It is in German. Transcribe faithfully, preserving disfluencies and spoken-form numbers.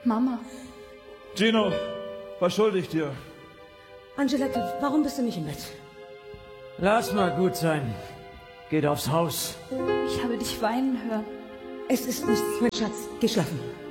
Mama. Gino, was schulde ich dir? Angelette, warum bist du nicht im Bett? Lass mal gut sein. Geht aufs Haus. Ich habe dich weinen hören. Es ist nichts, mein Schatz. Geh schlafen.